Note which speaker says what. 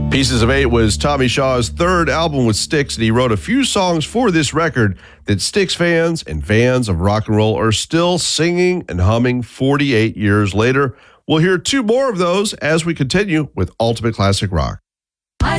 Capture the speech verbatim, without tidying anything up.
Speaker 1: Pieces of Eight was Tommy Shaw's third album with Styx, and he wrote a few songs for this record that Styx fans and fans of rock and roll are still singing and humming forty-eight years later. We'll hear two more of those as we continue with Ultimate Classic Rock.